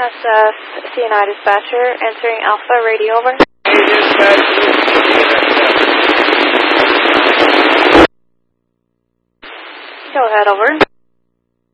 NSF CNI dispatcher, answering Alpha, radio over. Hey, dispatcher. Go ahead, over.